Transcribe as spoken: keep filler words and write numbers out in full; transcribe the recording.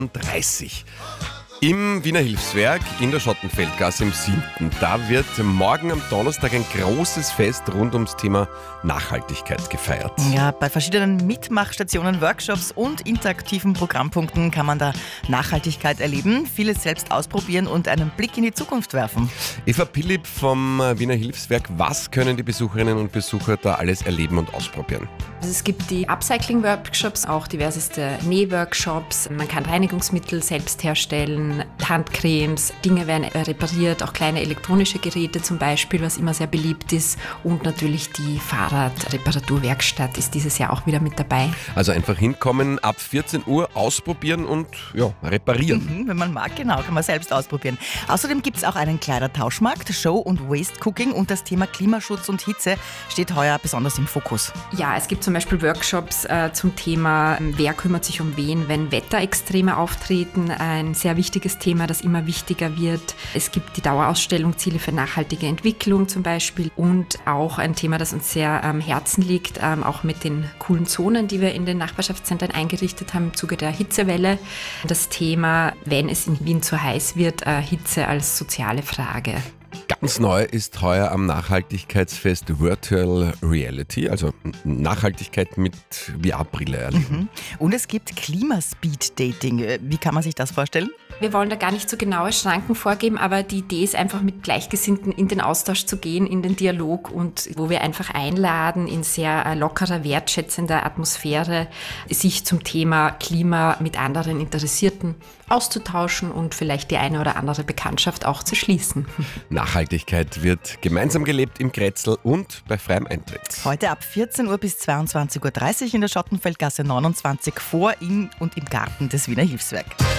dreißig. Im Wiener Hilfswerk in der Schottenfeldgasse im siebten Da wird morgen am Donnerstag ein großes Fest rund ums Thema Nachhaltigkeit gefeiert. Ja, bei verschiedenen Mitmachstationen, Workshops und interaktiven Programmpunkten kann man da Nachhaltigkeit erleben, vieles selbst ausprobieren und einen Blick in die Zukunft werfen. Eva Pillip vom Wiener Hilfswerk, was können die Besucherinnen und Besucher da alles erleben und ausprobieren? Also es gibt die Upcycling-Workshops, auch diverseste Nähworkshops. Man kann Reinigungsmittel selbst herstellen, Handcremes, Dinge werden repariert, auch kleine elektronische Geräte zum Beispiel, was immer sehr beliebt ist. Und natürlich die Fahrradreparaturwerkstatt ist dieses Jahr auch wieder mit dabei. Also einfach hinkommen, ab vierzehn Uhr ausprobieren und ja, reparieren. Mhm, wenn man mag, genau, kann man selbst ausprobieren. Außerdem gibt es auch einen Kleidertauschmarkt, Show- und Waste-Cooking und das Thema Klimaschutz und Hitze steht heuer besonders im Fokus. Ja, es gibt zum Beispiel Workshops äh, zum Thema, wer kümmert sich um wen, wenn Wetterextreme auftreten. Ein sehr wichtiges Thema, das immer wichtiger wird. Es gibt die Dauerausstellung Ziele für nachhaltige Entwicklung zum Beispiel und auch ein Thema, das uns sehr am Herzen liegt, ähm, auch mit den coolen Zonen, die wir in den Nachbarschaftszentren eingerichtet haben im Zuge der Hitzewelle. Das Thema, wenn es in Wien zu heiß wird, äh, Hitze als soziale Frage. Ganz neu ist heuer am Nachhaltigkeitsfest Virtual Reality, also Nachhaltigkeit mit V R-Brille erleben. Mhm. Und es gibt Klimaspeed-Dating. Wie kann man sich das vorstellen? Wir wollen da gar nicht so genaue Schranken vorgeben, aber die Idee ist einfach, mit Gleichgesinnten in den Austausch zu gehen, in den Dialog und wo wir einfach einladen, in sehr lockerer, wertschätzender Atmosphäre sich zum Thema Klima mit anderen Interessierten auszutauschen und vielleicht die eine oder andere Bekanntschaft auch zu schließen. Nachhaltigkeit wird gemeinsam gelebt im Grätzl und bei freiem Eintritt. Heute ab vierzehn Uhr bis zweiundzwanzig Uhr dreißig in der Schottenfeldgasse neunundzwanzig vor, in und im Garten des Wiener Hilfswerk.